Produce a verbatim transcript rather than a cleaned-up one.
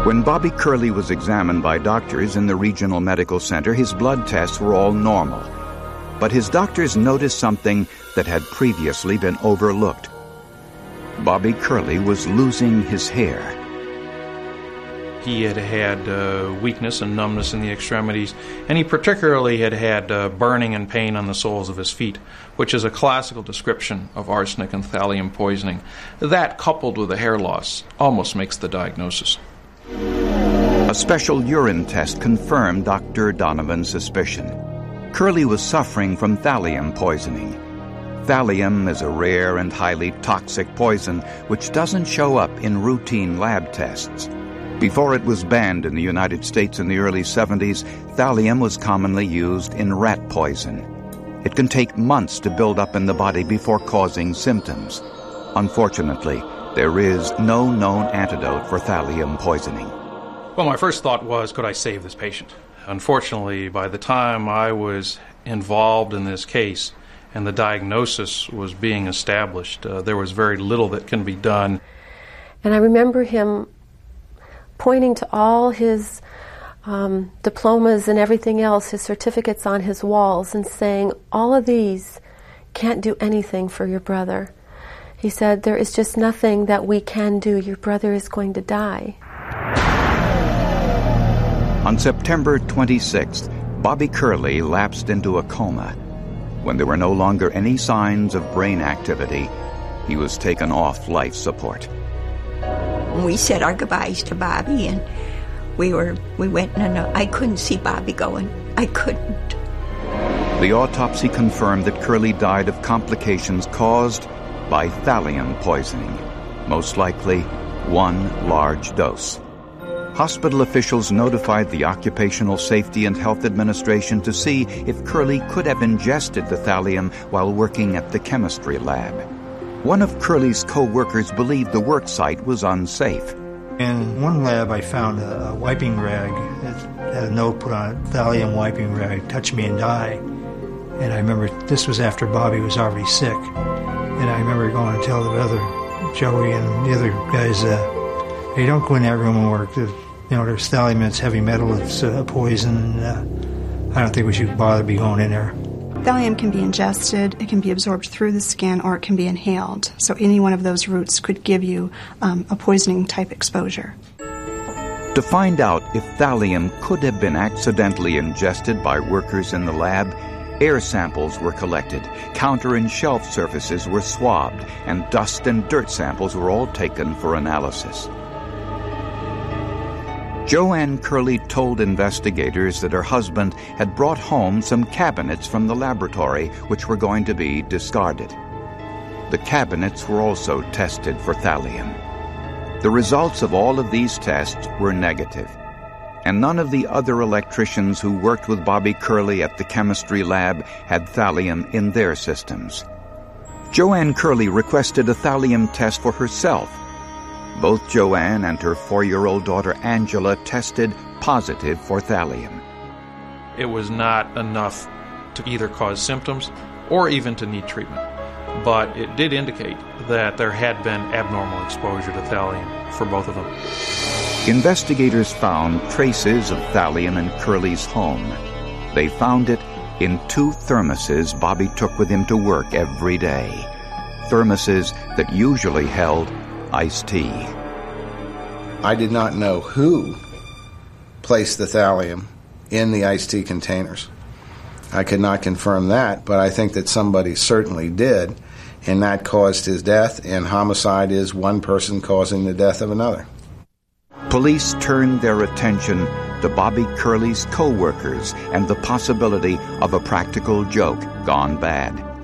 When Bobby Curley was examined by doctors in the regional medical center, his blood tests were all normal. But his doctors noticed something that had previously been overlooked. Bobby Curley was losing his hair. He had had uh, weakness and numbness in the extremities, and he particularly had had uh, burning and pain on the soles of his feet, which is a classical description of arsenic and thallium poisoning. That, coupled with the hair loss, almost makes the diagnosis. A special urine test confirmed Doctor Donovan's suspicion. Curley was suffering from thallium poisoning. Thallium is a rare and highly toxic poison which doesn't show up in routine lab tests. Before it was banned in the United States in the early seventies, thallium was commonly used in rat poison. It can take months to build up in the body before causing symptoms. Unfortunately, there is no known antidote for thallium poisoning. Well, my first thought was, could I save this patient? Unfortunately, by the time I was involved in this case and the diagnosis was being established, uh, there was very little that can be done. And I remember him pointing to all his um, diplomas and everything else, his certificates on his walls, and saying, all of these can't do anything for your brother. He said, there is just nothing that we can do. Your brother is going to die. On September twenty-sixth, Bobby Curley lapsed into a coma. When there were no longer any signs of brain activity, he was taken off life support. We said our goodbyes to Bobby, and we were we went and I couldn't see Bobby going. I couldn't. The autopsy confirmed that Curley died of complications caused by thallium poisoning, most likely one large dose. Hospital officials notified the Occupational Safety and Health Administration to see if Curley could have ingested the thallium while working at the chemistry lab. One of Curley's co-workers believed the work site was unsafe. In one lab, I found a, a wiping rag that had a note put on it, thallium wiping rag, touch me and die. And I remember this was after Bobby was already sick. And I remember going to tell the other, Joey and the other guys, uh, hey, don't go in that room and work. You know, there's thallium, it's heavy metal, it's a uh, poison. Uh, I don't think we should bother be going in there. Thallium can be ingested, it can be absorbed through the skin, or it can be inhaled. So any one of those routes could give you um, a poisoning-type exposure. To find out if thallium could have been accidentally ingested by workers in the lab, air samples were collected, counter and shelf surfaces were swabbed, and dust and dirt samples were all taken for analysis. Joanne Curley told investigators that her husband had brought home some cabinets from the laboratory which were going to be discarded. The cabinets were also tested for thallium. The results of all of these tests were negative, and none of the other electricians who worked with Bobby Curley at the chemistry lab had thallium in their systems. Joanne Curley requested a thallium test for herself. Both Joanne and her four-year-old daughter Angela tested positive for thallium. It was not enough to either cause symptoms or even to need treatment, but it did indicate that there had been abnormal exposure to thallium for both of them. Investigators found traces of thallium in Curley's home. They found it in two thermoses Bobby took with him to work every day, thermoses that usually held iced tea. I did not know who placed the thallium in the iced tea containers. I could not confirm that, but I think that somebody certainly did, and that caused his death, and homicide is one person causing the death of another. Police turned their attention to Bobby Curley's co-workers and the possibility of a practical joke gone bad.